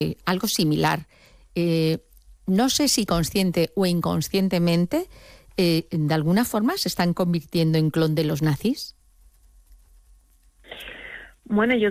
algo similar. No sé si consciente o inconscientemente, de alguna forma se están convirtiendo en clon de los nazis. Bueno, yo